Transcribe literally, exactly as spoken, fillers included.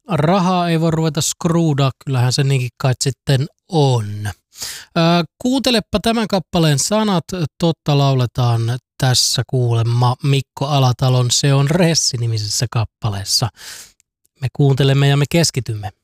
Rahaa ei voi ruveta skruudaa, kyllähän se niinkin kai sitten on. Ää, kuuntelepa tämän kappaleen sanat, totta lauletaan tässä kuulemma Mikko Alatalon Se on Ressi -nimisessä kappaleessa. Me kuuntelemme ja me keskitymme.